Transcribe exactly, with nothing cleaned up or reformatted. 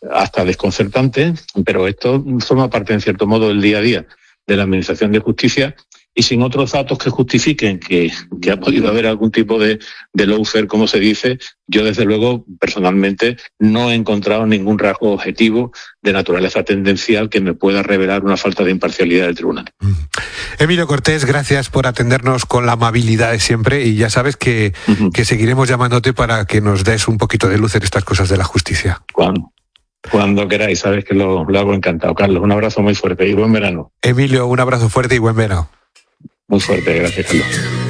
hasta desconcertante, pero esto forma parte, en cierto modo, del día a día de la Administración de Justicia, y sin otros datos que justifiquen que, que ha podido haber algún tipo de, de lawfare, como se dice, yo desde luego personalmente no he encontrado ningún rasgo objetivo de naturaleza tendencial que me pueda revelar una falta de imparcialidad del tribunal. Emilio Cortés, gracias por atendernos con la amabilidad de siempre, y ya sabes que, uh-huh. que seguiremos llamándote para que nos des un poquito de luz en estas cosas de la justicia. Cuando, cuando queráis, sabes que lo, lo hago encantado. Carlos, un abrazo muy fuerte y buen verano. Emilio, un abrazo fuerte y buen verano. Muy fuerte, gracias, Carlos.